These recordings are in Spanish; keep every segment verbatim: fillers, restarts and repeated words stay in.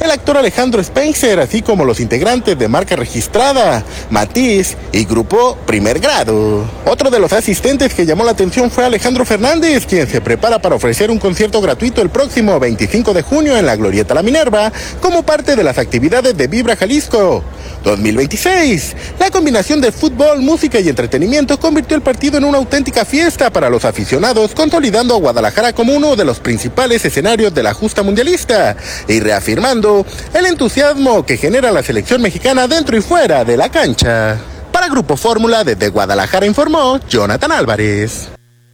el actor Alejandro Spencer, así como los integrantes de Marca Registrada, Matiz y Grupo Primer Grado. Otro de los asistentes que llamó la atención fue Alejandro Fernández, quien se prepara para ofrecer un concierto gratuito el próximo veinticinco de junio en la Glorieta La Minerva, como parte de las actividades de Vibra Jalisco dos mil veintiséis. La combinación de fútbol, música y entretenimiento convirtió el partido en una auténtica fiesta para los aficionados, consolidando a Guadalajara como uno de los principales escenarios de la justa mundialista y reafirmando el entusiasmo que genera la selección mexicana dentro y fuera de la cancha. Para Grupo Fórmula, desde Guadalajara informó Jonathan Álvarez.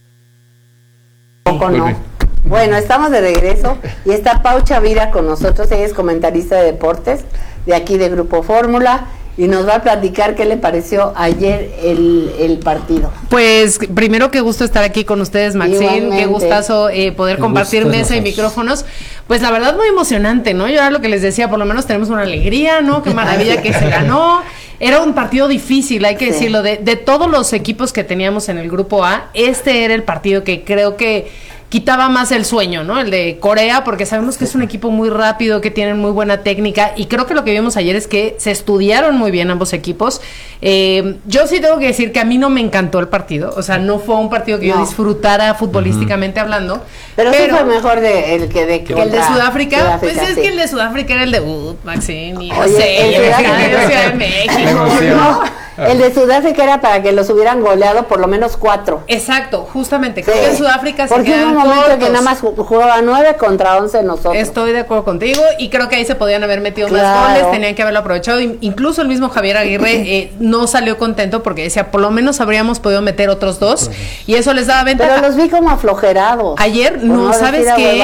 Poco no. Bueno, estamos de regreso y está Pau Chavira con nosotros. Ella es comentarista de deportes de aquí de Grupo Fórmula y nos va a platicar qué le pareció ayer el, el partido. Pues primero, qué gusto estar aquí con ustedes, Maxine, qué gustazo eh, poder qué compartir mesa y micrófonos. Pues la verdad muy emocionante, ¿no? Yo era lo que les decía, por lo menos tenemos una alegría, ¿no? Qué maravilla que se ganó. Era un partido difícil, hay que sí. decirlo, de, de todos los equipos que teníamos en el grupo A, este era el partido que creo que quitaba más el sueño, ¿no? El de Corea, porque sabemos que es un equipo muy rápido, que tienen muy buena técnica, y creo que lo que vimos ayer es que se estudiaron muy bien ambos equipos. Eh, yo sí tengo que decir que a mí no me encantó el partido, o sea, no fue un partido que no. yo disfrutara futbolísticamente uh-huh. hablando. Pero, pero sí fue mejor de, el que de, que el de Sudáfrica, Sudáfrica pues sí. es que el de Sudáfrica era el debut, Maxine, y no Oye, sé, el de Ciudad de México, ¿no? El de Sudáfrica era para que los hubieran goleado por lo menos cuatro. Exacto, justamente. Creo sí. que en Sudáfrica se Porque quedan hubo un momento cortos. que nada más jugaba nueve contra once nosotros. Estoy de acuerdo contigo y creo que ahí se podían haber metido claro. más goles, tenían que haberlo aprovechado. Incluso el mismo Javier Aguirre eh, no salió contento porque decía, por lo menos habríamos podido meter otros dos y eso les daba ventaja. Pero los vi como aflojerados. Ayer, no, no ¿sabes qué?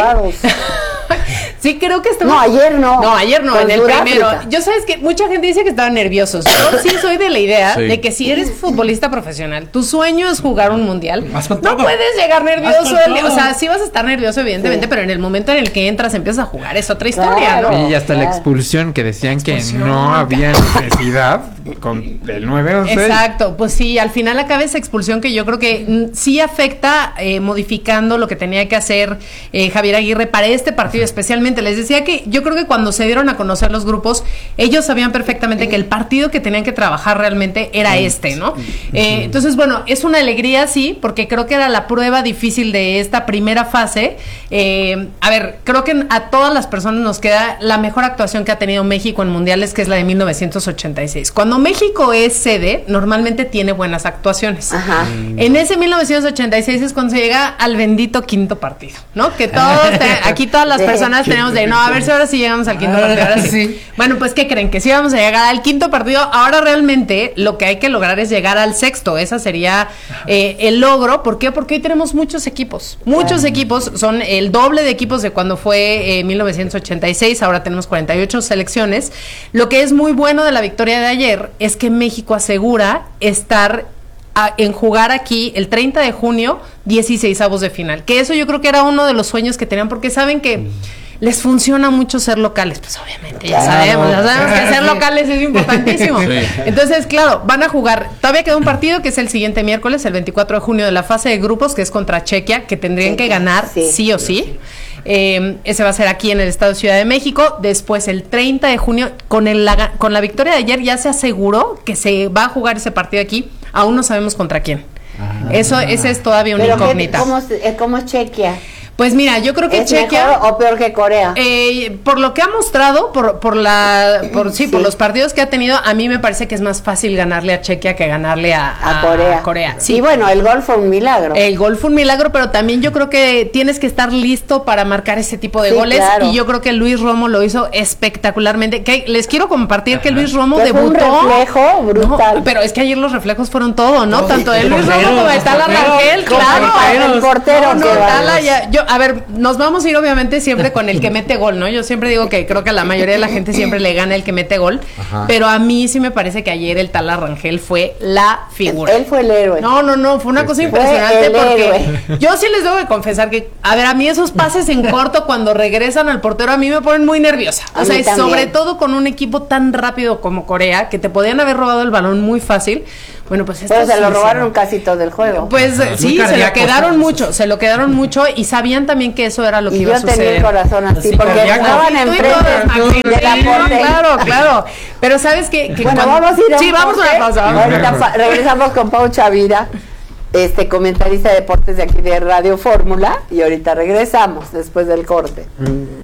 Sí, creo que estaba... No, ayer no. No, ayer no, con en el Sudáfrica. primero. Yo sabes que mucha gente dice que estaban nerviosos. Yo sí soy de la idea sí. de que si eres futbolista profesional, tu sueño es jugar un mundial. No puedes llegar nervioso. El, o sea, sí vas a estar nervioso, evidentemente, sí. pero en el momento en el que entras, empiezas a jugar, es otra historia, claro, ¿no? Y hasta claro. la expulsión, que decían expulsión. que no había necesidad con el nueve o seis. Exacto, pues sí, al final acaba esa expulsión que yo creo que mm, sí afecta, eh, modificando lo que tenía que hacer eh, Javier Aguirre para este partido especialmente. Les decía que yo creo que cuando se dieron a conocer los grupos, ellos sabían perfectamente que el partido que tenían que trabajar realmente era este, ¿no? Eh, entonces, bueno, es una alegría, sí, porque creo que era la prueba difícil de esta primera fase. Eh, a ver, creo que a todas las personas nos queda la mejor actuación que ha tenido México en mundiales, que es la de mil novecientos ochenta y seis. Cuando México es sede, normalmente tiene buenas actuaciones. Ajá. En ese mil novecientos ochenta y seis es cuando se llega al bendito quinto partido, ¿no? Que todos, te, aquí todas las personas tenemos de, no, a ver si ahora sí llegamos al quinto partido. Ahora sí. sí. Bueno, pues, ¿qué creen? Que sí vamos a llegar al quinto partido. Ahora realmente lo que hay que lograr es llegar al sexto. Esa sería eh, el logro. ¿Por qué? Porque hoy tenemos muchos equipos. Muchos equipos, son el doble de equipos de cuando fue eh, mil novecientos ochenta y seis. Ahora tenemos cuarenta y ocho selecciones. Lo que es muy bueno de la victoria de ayer es que México asegura estar a, en jugar aquí el treinta de junio dieciseisavos de final. Que eso yo creo que era uno de los sueños que tenían, porque saben que mm. les funciona mucho ser locales, pues obviamente ya claro. sabemos, ya sabemos que ser locales es importantísimo. Sí. Entonces, claro, van a jugar, todavía queda un partido que es el siguiente miércoles, el veinticuatro de junio, de la fase de grupos, que es contra Chequia, que tendrían sí, que ganar sí, sí o sí. sí. Eh, ese va a ser aquí en el estado de Ciudad de México. Después el treinta de junio, con, el, la, con la victoria de ayer ya se aseguró que se va a jugar ese partido aquí. Aún no sabemos contra quién. Ah. Eso, ese es todavía una incógnita. ¿Cómo, cómo es Chequia? Pues mira, yo creo que ¿Es Chequia mejor o peor que Corea? Eh, por lo que ha mostrado, por por la por sí, sí, por los partidos que ha tenido, a mí me parece que es más fácil ganarle a Chequia que ganarle a, a, a Corea. A Corea. Sí. Y bueno, el gol fue un milagro. El gol fue un milagro, pero también yo creo que tienes que estar listo para marcar ese tipo de sí, goles, claro. y yo creo que Luis Romo lo hizo espectacularmente. Que les quiero compartir que Luis Romo que debutó. Fue un reflejo brutal. No, pero es que ayer los reflejos fueron todo, ¿no? Tanto de Luis Romo como de Tala Rangel, claro. El portero. No, no, Tala ya, yo, a ver, nos vamos a ir obviamente siempre con el que mete gol, ¿no? Yo siempre digo que creo que a la mayoría de la gente siempre le gana el que mete gol, ajá. pero a mí sí me parece que ayer el Tala Rangel fue la figura. Él fue el héroe. No, no, no, fue una sí, cosa sí. impresionante porque héroe. Yo sí les debo de confesar que, a ver, a mí esos pases en corto cuando regresan al portero a mí me ponen muy nerviosa. O a sea, sobre todo con un equipo tan rápido como Corea, que te podían haber robado el balón muy fácil. Bueno, pues Pero se lo robaron casi todo el juego. Pues ah, sí, se lo quedaron mucho, se lo quedaron mucho y sabían también que eso era lo que y iba a suceder. Y yo tenía el corazón así, sí, porque estaban enfrente. aporte. Claro, claro. Pero sabes que, que bueno, cuando... vamos a ir a Sí, un vamos a corte. una pausa. Ahorita fa- regresamos con Pau Chavira, este comentarista de deportes de aquí de Radio Fórmula, y ahorita regresamos después del corte. Mm.